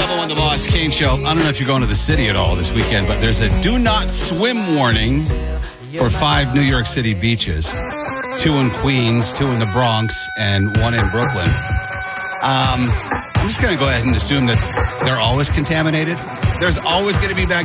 on the Boss Kane Show. I don't know if you're going to the city at all this weekend, but there's a do not swim warning for 5 New York City beaches. 2 in Queens, 2 in the Bronx, and 1 in Brooklyn. I'm just going to go ahead and assume that they're always contaminated. There's always going to be bacteria.